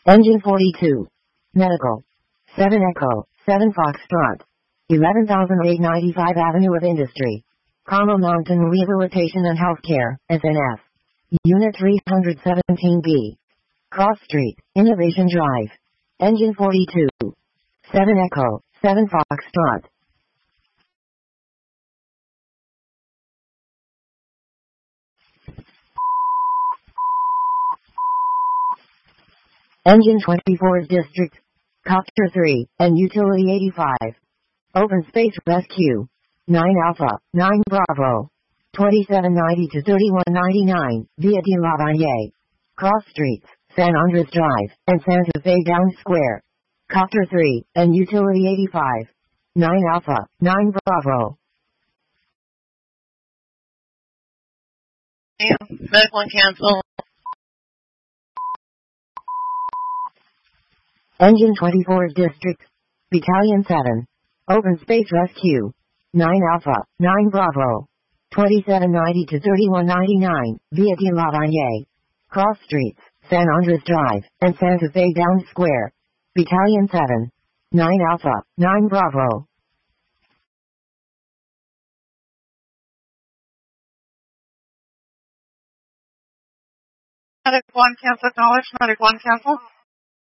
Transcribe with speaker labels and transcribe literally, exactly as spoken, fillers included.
Speaker 1: Engine forty-two. Medical. seven Echo, seven Foxtrot. eleven thousand eight hundred ninety-five Avenue of Industry. Carmel Mountain Rehabilitation and Healthcare, S N F. Unit three hundred seventeen B. Cross Street, Innovation Drive. Engine forty-two. seven Echo, seven Foxtrot. Engine twenty-four's District. Copter three, and Utility eighty-five. Open Space Rescue. nine Alpha, nine Bravo. twenty-seven ninety to thirty-one ninety-nine, Via de la Valle. Cross Streets, San Andres Drive, and Santa Fe Downs Square. Copter three, and Utility eighty-five. nine Alpha, nine Bravo.
Speaker 2: Medical and cancel.
Speaker 1: Engine twenty-four's District. Battalion seven. Open Space Rescue. nine Alpha, nine Bravo. twenty-seven ninety to thirty-one ninety-nine, Via de la Valle. Cross Streets, San Andres Drive, and Santa Fe Downs Square. Battalion seven. nine Alpha, nine Bravo.
Speaker 2: Medic one cancel, acknowledge. Medic one cancel.